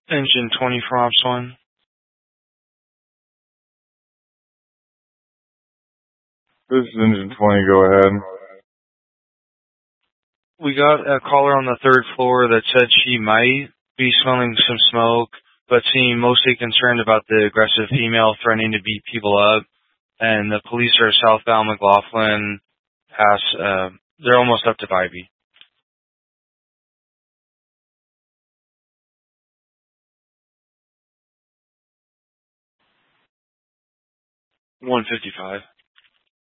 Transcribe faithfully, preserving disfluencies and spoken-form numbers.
Engine twenty for Ops one. This is Engine twenty, go ahead. We got a caller on the third floor that said she might be smelling some smoke, but seemed mostly concerned about the aggressive female threatening to beat people up. And the police are southbound McLaughlin, past, uh, they're almost up to Bybee. one fifty-five.